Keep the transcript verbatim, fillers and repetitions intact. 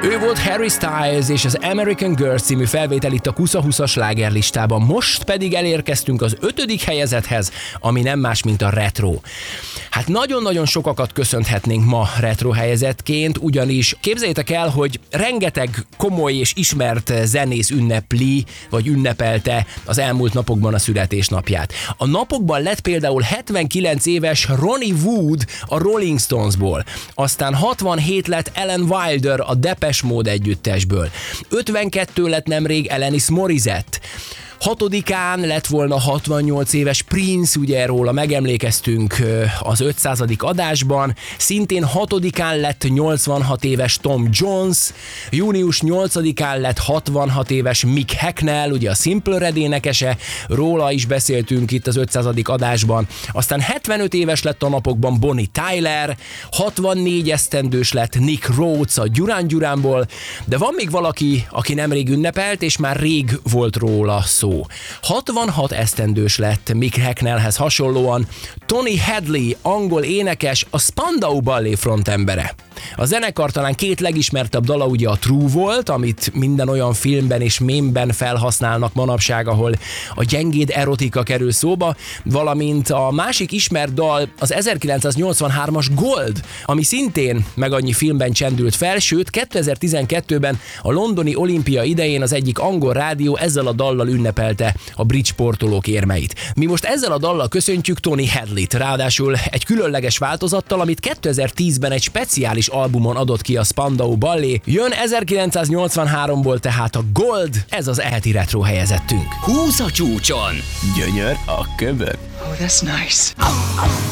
Ő volt Harry Styles és az American Girl című felvétel itt a Kusza húszas slágerlistában. Most pedig elérkeztünk az ötödik helyezethez, ami nem más, mint a retro. Hát nagyon-nagyon sokakat köszönhetnénk ma retro helyezettként, ugyanis képzeljétek el, hogy rengeteg komoly és ismert zenész ünnepli, vagy ünnepelte az elmúlt napokban a születésnapját. A napokban lett például hetvenkilenc éves Ronnie Wood a Rolling Stonesból, aztán hatvanhét lett Alan Wilder a Depeche Mode együttesből, ötvenkettő lett nemrég Alanis Morissette, hatodikán lett volna hatvannyolc éves Prince, ugye róla megemlékeztünk az ötszázadik adásban, szintén hatodikán lett nyolcvanhat éves Tom Jones, június nyolcadikán lett hatvanhat éves Mick Hucknall, ugye a Simple Red énekese, róla is beszéltünk itt az ötszázadik adásban, aztán hetvenöt éves lett a napokban Bonnie Tyler, hatvannégy esztendős lett Nick Rhodes a Duran Duranból, de van még valaki, aki nemrég ünnepelt, és már rég volt róla szó. hatvanhat esztendős lett Mick Hucknallhez hasonlóan Tony Hadley, angol énekes, a Spandau Ballet frontembere. A zenekar talán két legismertebb dala ugye a True volt, amit minden olyan filmben és mémben felhasználnak manapság, ahol a gyengéd erotika kerül szóba, valamint a másik ismert dal az ezerkilencszáznyolcvanhármas Gold, ami szintén meg annyi filmben csendült fel, sőt kétezer-tizenkettőben a londoni olimpia idején az egyik angol rádió ezzel a dallal ünnepelte a brit sportolók érmeit. Mi most ezzel a dallal köszöntjük Tony Hadleyt, ráadásul egy különleges változattal, amit kétezer-tízben egy speciális albumon adott ki a Spandau Ballet. Jön ezerkilencszáznyolcvanháromból tehát a Gold, ez az eheti retro helyezettünk. húsz a csúcson. Gyönyör a köbön. Oh, that's nice.